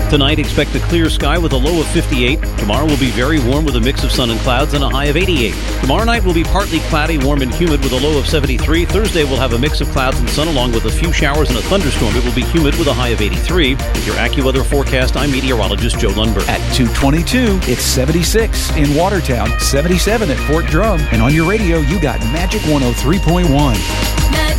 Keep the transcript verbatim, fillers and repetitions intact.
Tonight, expect a clear sky with a low of fifty-eight. Tomorrow will be very warm with a mix of sun and clouds and a high of eighty-eight. Tomorrow night will be partly cloudy, warm and humid with a low of seventy-three. Thursday will have a mix of clouds and sun along with a few showers and a thunderstorm. It will be humid with a high of eighty-three. With your AccuWeather forecast, I'm meteorologist Joe Lundberg. At two twenty-two, it's seventy-six in Watertown, seventy-seven at Fort Drum. And on your radio, you got Magic one oh three point one.